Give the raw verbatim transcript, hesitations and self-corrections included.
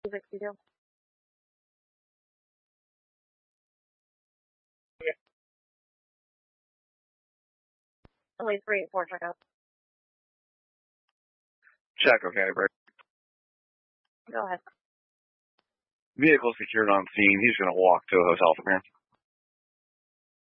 sixty-two. Only three eighty-four checkout. Check, okay, Brett. Go ahead. Vehicle secured on scene. He's going to walk to a hotel from here.